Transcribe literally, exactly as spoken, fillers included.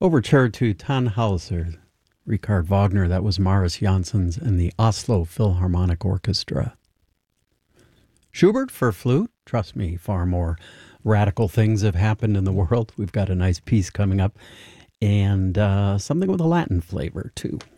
Overture to Tannhauser, Richard Wagner. That was Maris Janssens and the Oslo Philharmonic Orchestra. Schubert for flute. Trust me, far more radical things have happened in the world. We've got a nice piece coming up, and uh, something with a Latin flavor, too.